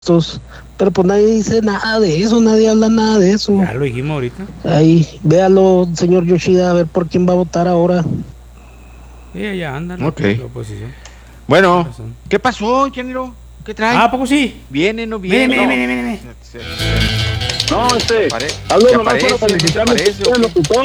pero pues nadie dice nada de eso, nadie habla nada de eso. Ya lo dijimos ahorita. Ahí, véalo, señor Yoshida, a ver por quién va a votar ahora. Sí, ya anda Ok. la oposición. Bueno, ¿qué pasó, ingeniero? ¿Qué trae? ¿A poco sí? ¿Viene, no viene? Mire. No, Hablo nomás para felicitarlo por el locutor.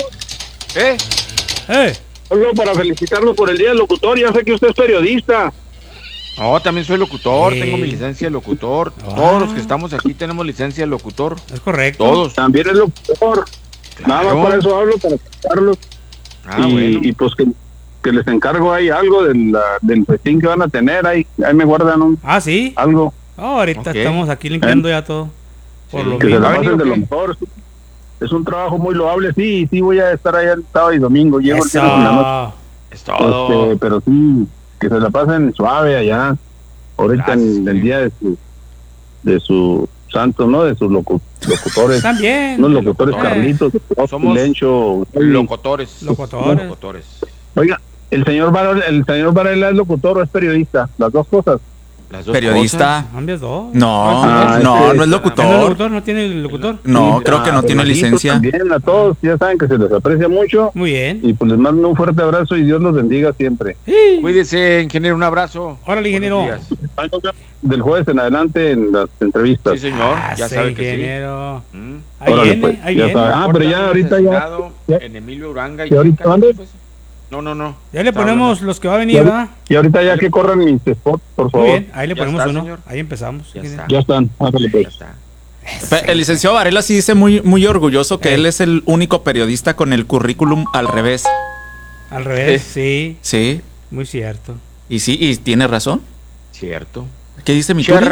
Hablo para felicitarlo por el día del locutor. Ya sé que usted es periodista. No, también soy locutor, tengo mi licencia de locutor. Todos los que estamos aquí tenemos licencia de locutor. Es correcto. Todos. También es locutor. Claro. Nada más por eso hablo, para felicitarlos. Bueno. Y pues que les encargo ahí algo del festín que van a tener. Ahí me guardan ¿sí? algo. Ahorita estamos aquí limpiando ya todo. Por lo que se la mismo. pasen de lo mejor. Es un trabajo muy loable. Sí, voy a estar allá el sábado y domingo. Llego el viernes en la noche. Es todo. Pero sí, que se la pasen suave allá. Ahorita en el día de su santo, ¿no? De sus locutores. También. Los locutores Carlitos, Somos Lencho, locutores. Oiga, el señor Varela es locutor o es periodista, las dos cosas. Periodista. ¿Cambias dos? No es locutor. ¿No es locutor? ¿No tiene locutor? No, creo que no tiene licencia. También a todos, ya saben que se les aprecia mucho. Muy bien. Y pues les mando un fuerte abrazo y Dios los bendiga siempre. Cuídese, ingeniero, un abrazo. Órale, ingeniero. Del jueves en adelante en las entrevistas. Sí, señor, ya sabe que ingeniero. sí. Ahí viene. Pero ya ahorita ya. En Emilio Uranga. ¿Y ahorita dónde? No. Ya le ponemos los que va a venir, ¿verdad? Y ahorita ya que corran mis spots, por favor. Muy bien, ahí le ponemos está, uno. señor. Ahí empezamos. Ya están. Hágale pues. El licenciado Varela sí dice muy orgulloso que él es el único periodista con el currículum al revés. Al revés, sí. Sí. Muy cierto. Y sí, y tiene razón. Cierto. ¿Qué dice mi Turi?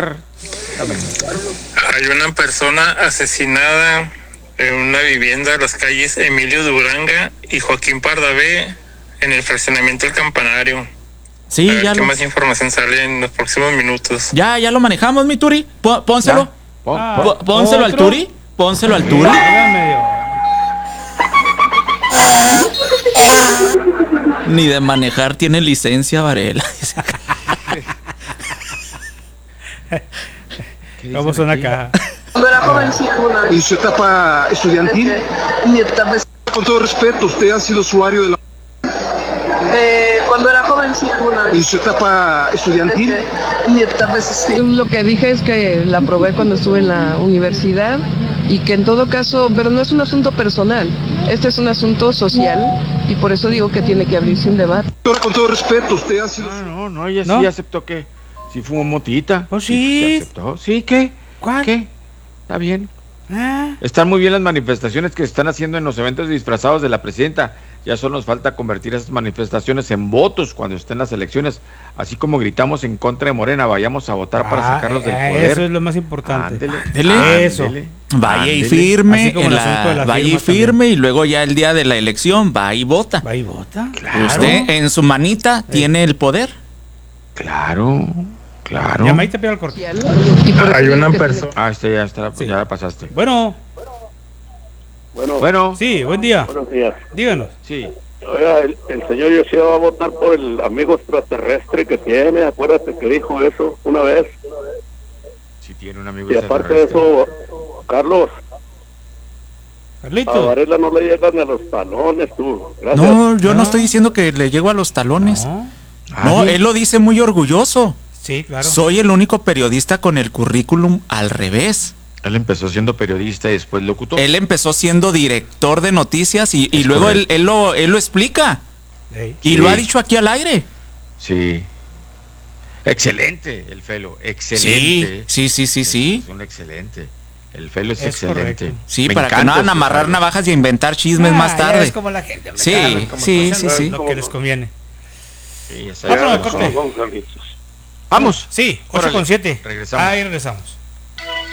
Hay una persona asesinada en una vivienda de las calles Emilio Duranga y Joaquín Pardavé en el fraccionamiento del Campanario. Sí, ya más información sale en los próximos minutos. Ya lo manejamos, mi Turi. Pónselo. Pónselo al Turi. Pónselo al Turi. Ni de manejar tiene licencia, Varela. Vamos a una caja. Cuando era jovencita. ¿Y su etapa estudiantil? Mi etapa Con todo respeto, usted ha sido usuario de la... cuando era jovencita. ¿Y su etapa estudiantil? Mi etapa Lo que dije es que la probé cuando estuve en la universidad y que en todo caso, pero no es un asunto personal, este es un asunto social y por eso digo que tiene que abrirse un debate. Con todo respeto, usted ha sido... No, ella sí aceptó que sí fumó motita. Pues sí. Aceptó. Sí, ¿qué? ¿Cuál? ¿Qué? Está bien. Están muy bien las manifestaciones que se están haciendo en los eventos disfrazados de la presidenta. Ya solo nos falta convertir esas manifestaciones en votos cuando estén las elecciones. Así como gritamos en contra de Morena, vayamos a votar para sacarlos del poder. Eso es lo más importante. Ándele. Eso. Vaya y firme, vaya y firme y luego ya el día de la elección va y vota. Va y vota. Claro. Usted en su manita tiene el poder. Claro. Llamadita para el corte. Hay una persona. Ya está, ya la pasaste. Bueno. Sí, buen día. Buenos días. Díganos. Sí. Oiga, el señor Yoshida va a votar por el amigo extraterrestre que tiene. Acuérdate que dijo eso una vez. Sí, tiene un amigo y aparte de eso, Carlos. Carlito. A Varela no le llegan a los talones, tú. Gracias. No, yo no estoy diciendo que le llego a los talones. No, él lo dice muy orgulloso. Sí, claro. Soy el único periodista con el currículum al revés. Él empezó siendo periodista y después locutor. Él empezó siendo director de noticias y luego él lo explica. Y lo ha dicho aquí al aire. Sí. Excelente, el Felo. Excelente. Sí. Es un excelente. El Felo es excelente. Correcto. Sí, para que no hagan amarrar navajas y inventar chismes más tarde. Es como la gente. Sí. Lo que les conviene. Sí, ya Vamos. Vamos. Sí, 8:07. Regresamos. Ahí regresamos.